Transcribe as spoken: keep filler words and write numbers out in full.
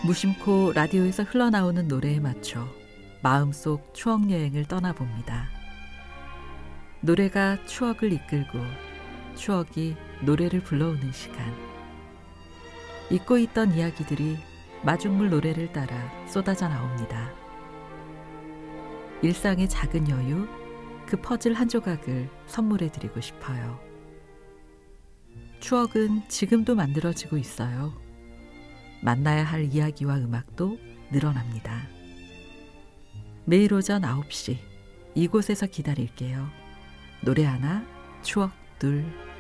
무심코 라디오에서 흘러나오는 노래에 맞춰 마음속 추억여행을 떠나봅니다. 노래가 추억을 이끌고 추억이 노래를 불러오는 시간. 잊고 있던 이야기들이 마중물 노래를 따라 쏟아져 나옵니다. 일상의 작은 여유, 그 퍼즐 한 조각을 선물해드리고 싶어요. 추억은 지금도 만들어지고 있어요. 만나야 할 이야기와 음악도 늘어납니다. 매일 오전 아홉 시 이곳에서 기다릴게요. 노래 하나, 추억 둘.